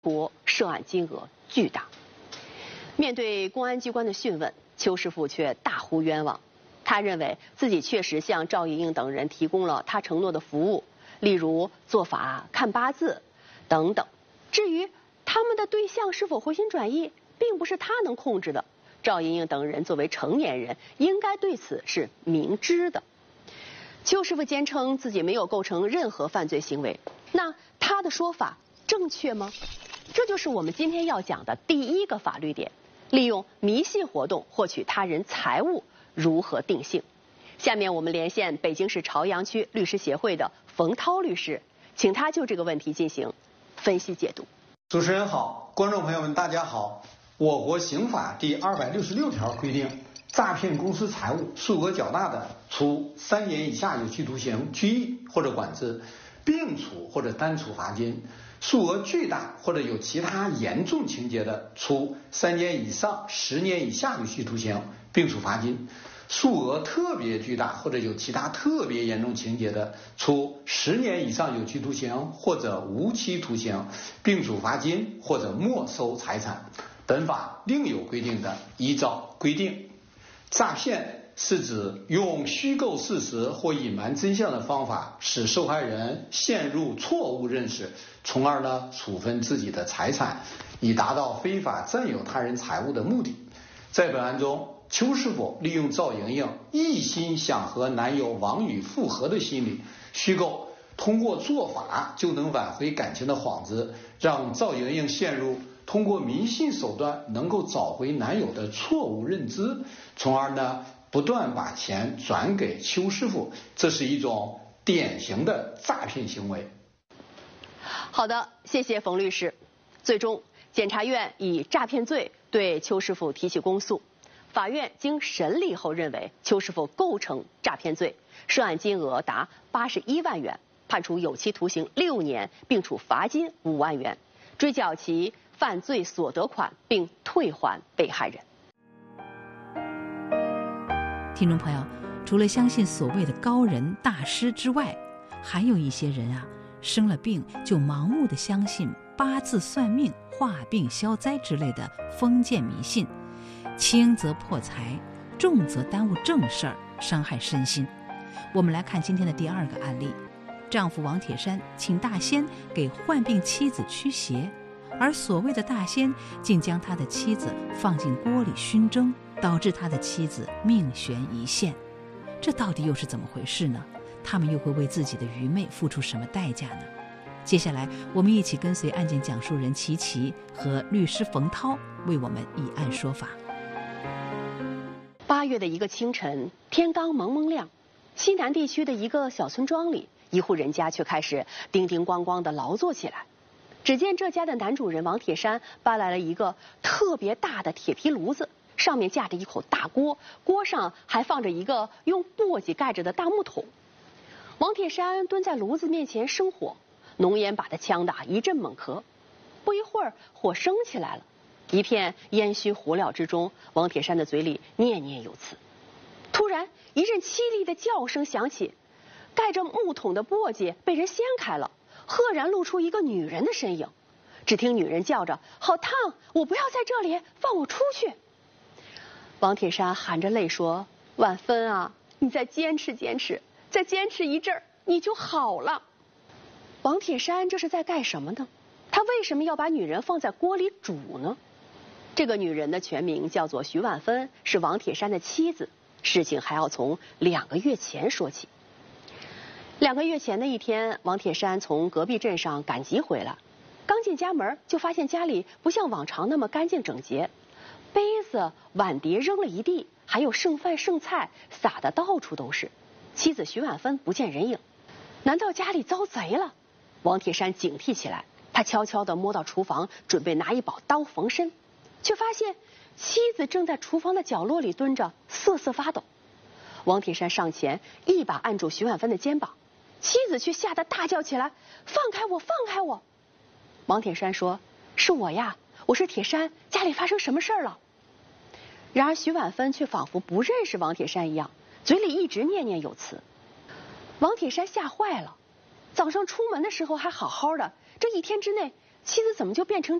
国涉案金额巨大。面对公安机关的讯问，邱师傅却大呼冤枉。他认为自己确实向赵莹莹等人提供了他承诺的服务，例如做法、看八字等等。至于他们的对象是否回心转意，并不是他能控制的。赵莹莹等人作为成年人，应该对此是明知的。邱师傅坚称自己没有构成任何犯罪行为，那他的说法正确吗？这就是我们今天要讲的第一个法律点：利用迷信活动获取他人财物如何定性？下面我们连线北京市朝阳区律师协会的冯涛律师，请他就这个问题进行分析解读。 主持人好，观众朋友们大家好。我国刑法第266条规定，诈骗公私财物数额较大的，处3年以下有期徒刑、拘役或者管制，并处或者单处罚金；数额巨大或者有其他严重情节的，处3年以上10年以下有期徒刑，并处罚金；数额特别巨大或者有其他特别严重情节的，处10年以上有期徒刑或者无期徒刑，并处罚金或者没收财产。本法另有规定的，依照规定。诈骗是指用虚构事实或隐瞒真相的方法，使受害人陷入错误认识，从而处分自己的财产，以达到非法占有他人财物的目的。在本案中，邱师傅利用赵莹莹一心想和男友王宇复合的心理，虚构通过做法就能挽回感情的幌子，让赵莹莹陷入通过迷信手段能够找回男友的错误认知，从而不断把钱转给邱师傅，这是一种典型的诈骗行为。 好的，谢谢冯律师。最终，检察院以诈骗罪对邱师傅提起公诉。法院经审理后认为，邱师傅构成诈骗罪，涉案金额达81万元，判处有期徒刑6年，并处罚金5万元，追缴其犯罪所得款，并退还被害人。 听众朋友，除了相信所谓的高人大师之外，还有一些人生了病就盲目的相信八字算命、化病消灾之类的封建迷信，轻则破财，重则耽误正事儿，伤害身心。我们来看今天的第2个案例：丈夫王铁山请大仙给患病妻子驱邪，而所谓的大仙竟将他的妻子放进锅里熏蒸，导致他的妻子命悬一线。这到底又是怎么回事呢？他们又会为自己的愚昧付出什么代价呢？接下来我们一起跟随案件讲述人琪琪和律师冯涛为我们以案说法。 8月的一个清晨，天刚蒙蒙亮，西南地区的一个小村庄里，一户人家却开始叮叮咣咣地劳作起来。只见这家的男主人王铁山搬来了一个特别大的铁皮炉子，上面架着一口大锅，锅上还放着一个用簸箕盖着的大木桶。王铁山蹲在炉子面前生火，浓烟把他呛得一阵猛咳。不一会儿，火升起来了，一片烟熏火燎之中，王铁山的嘴里念念有词。突然，一阵凄厉的叫声响起，盖着木桶的簸箕被人掀开了，赫然露出一个女人的身影。只听女人叫着：“好烫，我不要在这里，放我出去！”王铁山含着泪说：“婉芬啊，你再坚持坚持，再坚持一阵儿，你就好了。”王铁山这是在干什么呢？他为什么要把女人放在锅里煮呢？这个女人的全名叫做徐婉芬，是王铁山的妻子。事情还要从2个月前说起。2个月前的一天，王铁山从隔壁镇上赶集回来，刚进家门就发现家里不像往常那么干净整洁，杯子碗碟扔了一地，还有剩饭剩菜撒得到处都是。妻子徐婉芬不见人影，难道家里遭贼了？王铁山警惕起来，他悄悄地摸到厨房，准备拿一把刀缝身，却发现妻子正在厨房的角落里蹲着，瑟瑟发抖。王铁山上前一把按住徐婉芬的肩膀，妻子却吓得大叫起来：“放开我，放开我！”王铁山说：“是我呀，我是铁山，家里发生什么事儿了？”然而徐婉芬却仿佛不认识王铁山一样，嘴里一直念念有词。王铁山吓坏了，早上出门的时候还好好的，这一天之内妻子怎么就变成